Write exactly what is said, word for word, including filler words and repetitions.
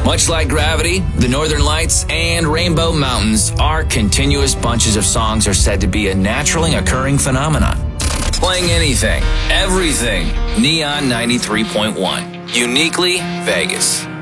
Much like gravity, the Northern Lights, and Rainbow Mountains, our continuous bunches of songs are said to be a naturally occurring phenomenon. Playing anything, everything, Neon ninety-three point one. Uniquely Vegas.